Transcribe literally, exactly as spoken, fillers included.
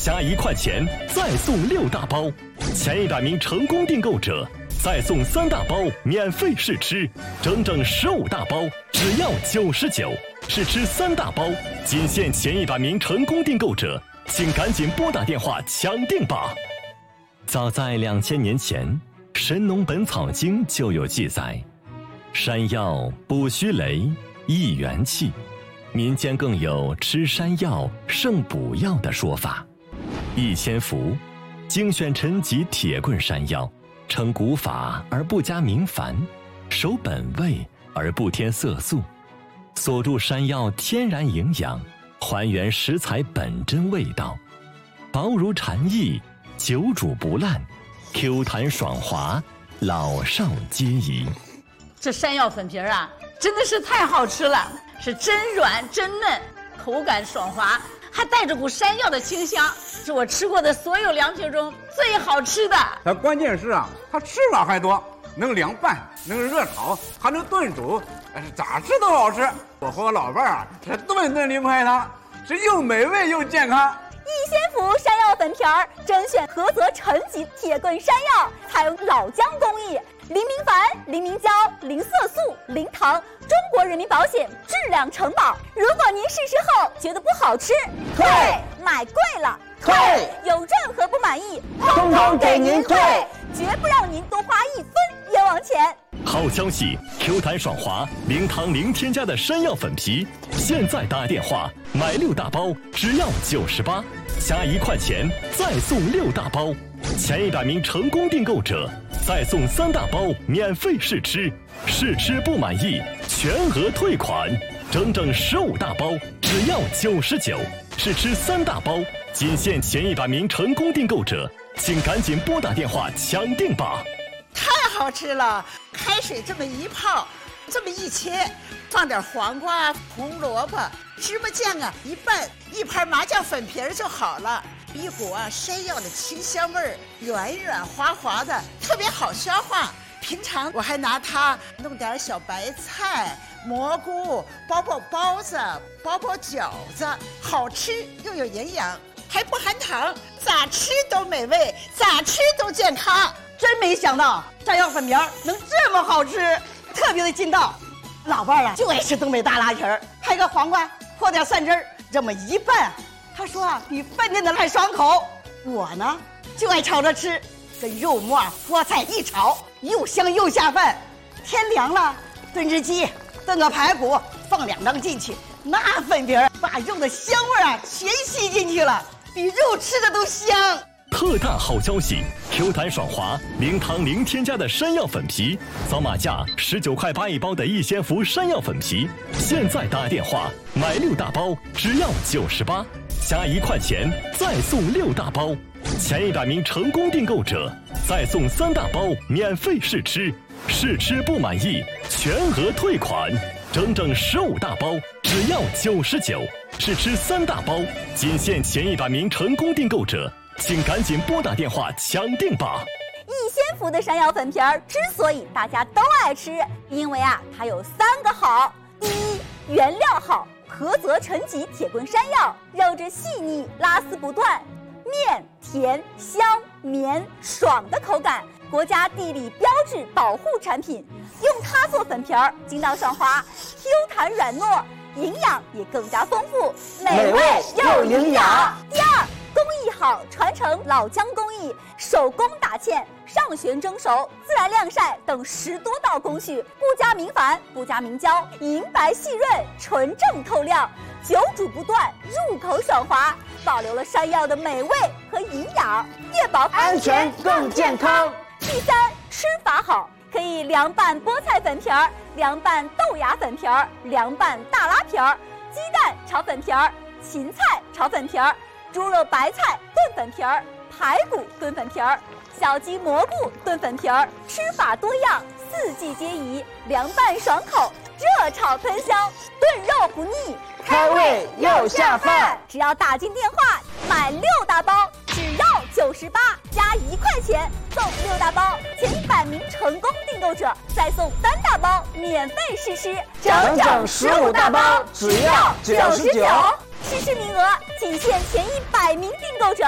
加一块钱再送六大包，前一百名成功订购者再送三大包免费试吃，整整十五大包只要九十九，试吃三大包仅限前一百名成功订购者，请赶紧拨打电话抢订吧。早在两千年前，《神农本草经》就有记载，山药补虚雷，益元气。民间更有吃山药胜补药的说法。一千福精选陈集铁棍山药，称古法而不加明矾，守本味而不添色素，锁住山药天然营养，还原食材本真味道，薄如蝉翼，久煮不烂， Q 弹爽滑，老少皆宜。 这山药粉皮啊，真的是太好吃了，是真软真嫩，口感爽滑，还带着股山药的清香，是我吃过的所有凉皮中最好吃的。 它关键是啊，它吃法还多，能凉拌，能热炒，还能炖煮，咋吃都好吃。我和我老伴儿啊，是顿顿离不开它，是又美味又健康。 益仙福山药粉皮儿甄选菏泽陈集铁棍山药，采用老姜工艺，零明矾、零明胶、零色素、零糖，中国人民保险质量承保。如果您试吃后觉得不好吃，退；买贵了，退；有任何不满意， 通通给您退， 绝不让您多花一分冤枉钱。 好消息 ，Q 弹爽滑、零糖零添加的山药粉皮，现在打电话买六大包只要九十八，加一块钱再送六大包，前一百名成功订购者再送三大包免费试吃，试吃不满意全额退款，整整十五大包只要九十九，试吃三大包仅限前一百名成功订购者，请赶紧拨打电话抢订吧。 太好吃了，开水这么一泡，这么一切，放点黄瓜、红萝卜、芝麻酱啊一拌，一盘麻酱粉皮儿就好了。一股啊山药的清香味儿，软软滑滑的，特别好消化。平常我还拿它弄点小白菜、蘑菇，包包包子，包包饺子，好吃又有营养，还不含糖，咋吃都美味，咋吃都健康。 真没想到山药粉皮儿能这么好吃，特别的劲道。老伴儿啊就爱吃东北大拉皮儿，拍个黄瓜，和点蒜汁儿，这么一拌，他说啊比饭店的还爽口。我呢就爱炒着吃，跟肉末菠菜一炒，又香又下饭。天凉了，炖只鸡，炖个排骨，放两张进去，那粉皮儿把肉的香味啊全吸进去了，比肉吃的都香。 特大好消息 ！Q 弹爽滑、零糖零添加的山药粉皮，扫码价十九块八一包的益仙福山药粉皮，现在打电话买六大包只要九十八，加一块钱再送六大包，前一百名成功订购者再送三大包免费试吃，试吃不满意全额退款，整整十五大包只要九十九，试吃三大包仅限前一百名成功订购者。请赶紧拨打电话抢订吧！ 益仙福的山药粉皮儿之所以大家都爱吃，因为啊它有三个好：第一，原料好，菏泽陈集铁棍山药，肉质细腻，拉丝不断，面甜香绵爽的口感，国家地理标志保护产品。用它做粉皮儿，筋道爽滑 ，Q 弹软糯，营养也更加丰富， 美味又营养。 第二，工艺好，传承老姜工艺，手工打芡、上旋蒸熟、自然晾晒等十多道工序，不加明矾，不加明胶，银白细润，纯正透亮，久煮不断，入口爽滑，保留了山药的美味和营养，越保安全更健康。 第三，吃法好，可以凉拌菠菜粉皮儿，凉拌豆芽粉皮儿，凉拌大拉皮儿，鸡蛋炒粉皮儿，芹菜炒粉皮儿，猪肉白菜炖粉皮儿，排骨炖粉皮儿，小鸡蘑菇炖粉皮儿，吃法多样，四季皆宜，凉拌爽口，热炒喷香，炖肉不腻， 开胃又下饭。 只要打进电话买六大包，只要九十八，加一块钱送六大包，前一百名成功订购者再送三大包免费试吃， 整整十五大包，只要九十九。 试吃名额仅限前一百名订购者。